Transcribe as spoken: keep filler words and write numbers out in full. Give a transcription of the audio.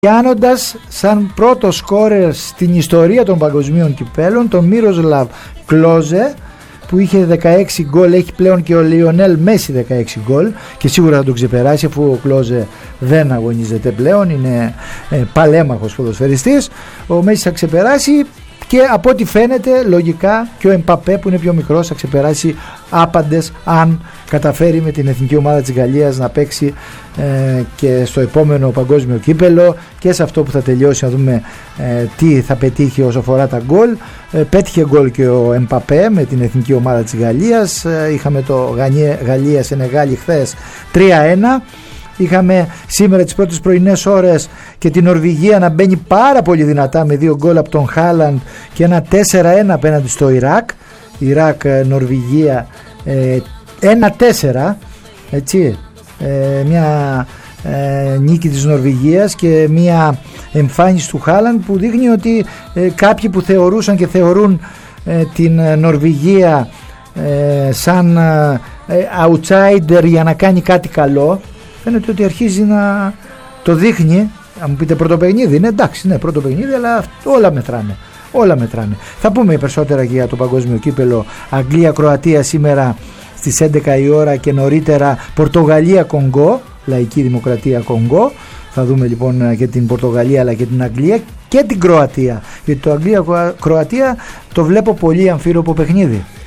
πιάνοντας σαν πρώτο σκόρερ στην ιστορία των παγκοσμίων κυπέλων τον Μίροσλαβ Κλόζε, που είχε δεκαέξι γκολ. Έχει πλέον και ο Λιονέλ Μέση δεκαέξι γκολ και σίγουρα θα τον ξεπεράσει, αφού ο Κλόζε δεν αγωνίζεται πλέον, είναι ε, παλέμαχος ποδοσφαιριστής. Ο Μέση θα ξεπεράσει και από ό,τι φαίνεται λογικά και ο Εμπαπέ, που είναι πιο μικρός, θα ξεπεράσει άπαντες αν καταφέρει με την εθνική ομάδα της Γαλλίας να παίξει ε, και στο επόμενο παγκόσμιο κύπελο και σε αυτό που θα τελειώσει, να δούμε ε, τι θα πετύχει όσο αφορά τα γκολ. Ε, πέτυχε γκολ και ο Εμπαπέ με την εθνική ομάδα της Γαλλίας. Ε, είχαμε το Γαλλία-Σενεγάλη χθες τρία ένα. Είχαμε σήμερα τις πρώτες πρωινές ώρες και την Νορβηγία να μπαίνει πάρα πολύ δυνατά με δύο γκολ από τον Χάλαντ και ένα τέσσερα ένα απέναντι στο Ιράκ. Ιράκ-Νορβηγία ε, ένα τέσσερα, έτσι, ε, μια ε, νίκη της Νορβηγίας και μια εμφάνιση του Χάλαντ που δείχνει ότι ε, κάποιοι που θεωρούσαν και θεωρούν ε, την Νορβηγία ε, σαν ε, outsider για να κάνει κάτι καλό, φαίνεται ότι αρχίζει να το δείχνει. Αν μου πείτε πρώτο παιχνίδι, είναι εντάξει, ναι, πρώτο παιχνίδι, αλλά όλα μετράνε. Όλα μετράνε. Θα πούμε περισσότερα και για το παγκόσμιο κύπελο. Αγγλία-Κροατία σήμερα στις έντεκα η ώρα και νωρίτερα Πορτογαλία-Κονγκό, Λαϊκή Δημοκρατία Κονγκό. Θα δούμε λοιπόν και την Πορτογαλία αλλά και την Αγγλία και την Κροατία. Γιατί το Αγγλία-Κροατία το βλέπω πολύ αμφίροπο παιχνίδι.